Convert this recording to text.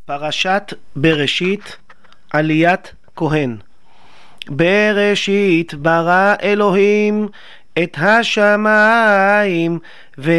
פרשת בראשית, עליית כהן. בראשית ברא אלוהים את השמיים